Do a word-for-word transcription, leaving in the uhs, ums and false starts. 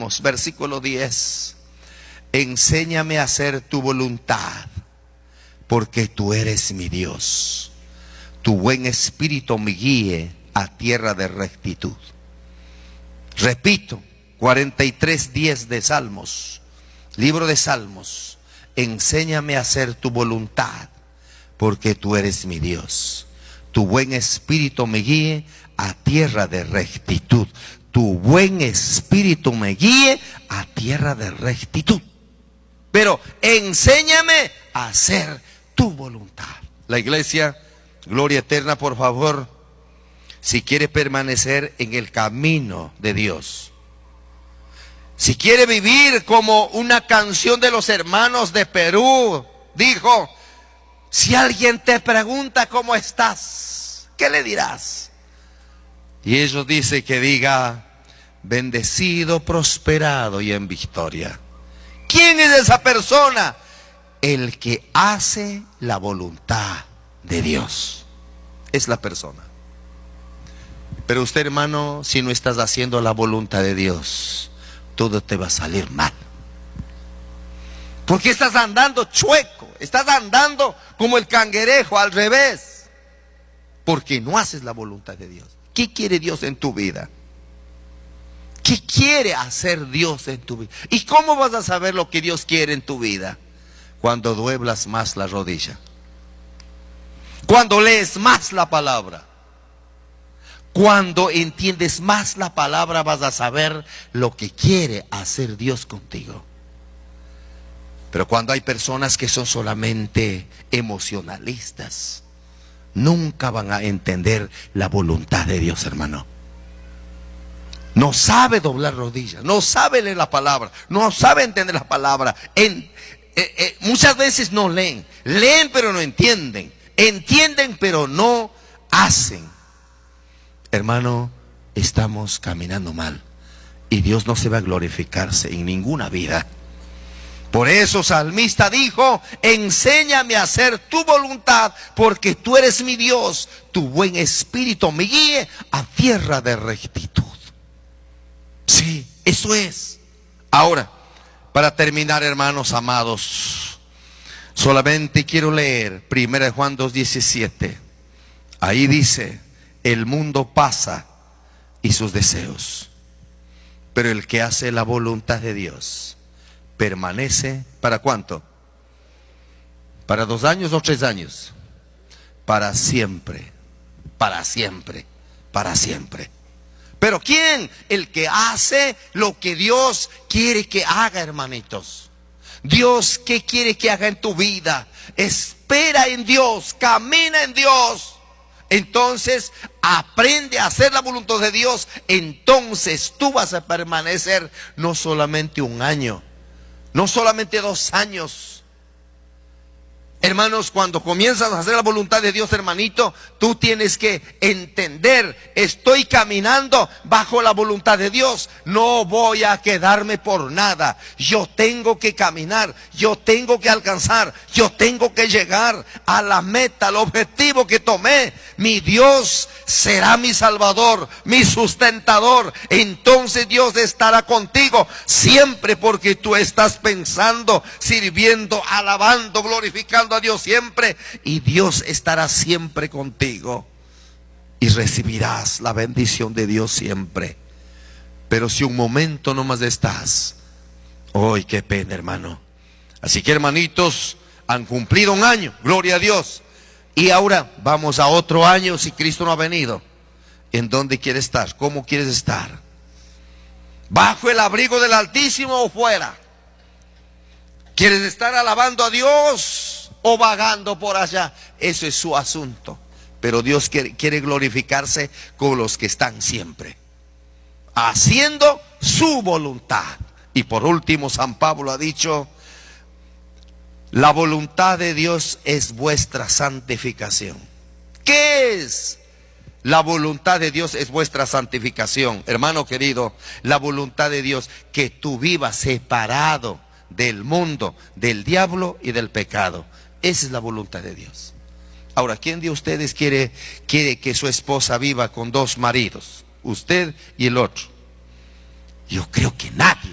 Salmos, versículo diez. Enséñame a hacer tu voluntad, porque tú eres mi Dios. Tu buen espíritu me guíe a tierra de rectitud. Repito, cuarenta y tres diez de Salmos, libro de Salmos. Enséñame a hacer tu voluntad, porque tú eres mi Dios. Tu buen espíritu me guíe a tierra de rectitud. Tu buen espíritu me guíe a tierra de rectitud. Pero enséñame a hacer tu voluntad. La iglesia, gloria eterna, por favor, si quiere permanecer en el camino de Dios, si quiere vivir como una canción de los hermanos de Perú, dijo: si alguien te pregunta cómo estás, ¿qué le dirás? Y ellos dicen que diga: bendecido, prosperado y en victoria. ¿Quién es esa persona? El que hace la voluntad de Dios. Es la persona. Pero usted, hermano, si no estás haciendo la voluntad de Dios, todo te va a salir mal. Porque estás andando chueco, estás andando como el cangrejo al revés, porque no haces la voluntad de Dios. ¿Qué quiere Dios en tu vida? ¿Qué quiere hacer Dios en tu vida? ¿Y cómo vas a saber lo que Dios quiere en tu vida? Cuando dueblas más la rodilla, cuando lees más la palabra, cuando entiendes más la palabra, vas a saber lo que quiere hacer Dios contigo. Pero cuando hay personas que son solamente emocionalistas, nunca van a entender la voluntad de Dios, hermano. No sabe doblar rodillas, no sabe leer la palabra, no sabe entender la palabra. En, eh, eh, muchas veces no leen, leen pero no entienden, entienden pero no hacen. Hermano, estamos caminando mal y Dios no se va a glorificarse en ninguna vida. Por eso salmista dijo: enséñame a hacer tu voluntad, porque tú eres mi Dios. Tu buen espíritu me guíe a tierra de rectitud. Sí, eso es. Ahora, para terminar, hermanos amados, solamente quiero leer primera de Juan dos diecisiete. Ahí dice: el mundo pasa y sus deseos, pero el que hace la voluntad de Dios permanece. ¿Para cuánto? ¿Para dos años o tres años? Para siempre, para siempre, para siempre. ¿Pero quién? El que hace lo que Dios quiere que haga, hermanitos. Dios, ¿qué quiere que haga en tu vida? Espera en Dios, camina en Dios. Entonces aprende a hacer la voluntad de Dios. Entonces tú vas a permanecer no solamente un año, no solamente dos años. Hermanos, cuando comienzas a hacer la voluntad de Dios, hermanito, tú tienes que entender: estoy caminando bajo la voluntad de Dios. No voy a quedarme por nada. Yo tengo que caminar, yo tengo que alcanzar, yo tengo que llegar a la meta, al objetivo que tomé. Mi Dios será mi salvador, mi sustentador. Entonces Dios estará contigo siempre, porque tú estás pensando, sirviendo, alabando, glorificando a Dios siempre, y Dios estará siempre contigo y recibirás la bendición de Dios siempre. Pero si un momento nomás estás, ¡ay, qué pena, hermano! Así que, hermanitos, han cumplido un año, gloria a Dios, y ahora vamos a otro año. Si Cristo no ha venido, ¿en dónde quieres estar? ¿Cómo quieres estar? ¿Bajo el abrigo del Altísimo o fuera? ¿Quieres estar alabando a Dios o vagando por allá? Eso es su asunto. Pero Dios quiere, quiere glorificarse con los que están siempre haciendo su voluntad. Y por último, San Pablo ha dicho: la voluntad de Dios es vuestra santificación. ¿Qué es? La voluntad de Dios es vuestra santificación. Hermano querido, la voluntad de Dios, que tú vivas separado del mundo, del diablo y del pecado. Esa es la voluntad de Dios. Ahora, ¿quién de ustedes quiere, quiere que su esposa viva con dos maridos? Usted y el otro. Yo creo que nadie,